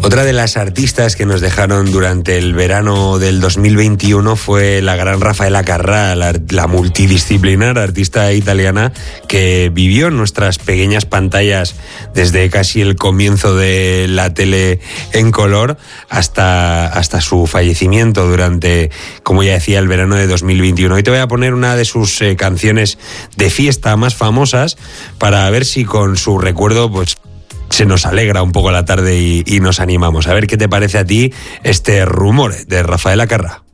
Otra de las artistas que nos dejaron durante el verano del 2021 fue la gran Raffaella Carrà, la multidisciplinar artista italiana que vivió en nuestras pequeñas pantallas desde casi el comienzo de la tele en color hasta su fallecimiento durante, como ya decía, el verano de 2021. Hoy te voy a poner una de sus canciones de fiesta más famosas para ver si con su recuerdo pues se nos alegra un poco la tarde y nos animamos. A ver qué te parece a ti este Rumore de Raffaella Carrà.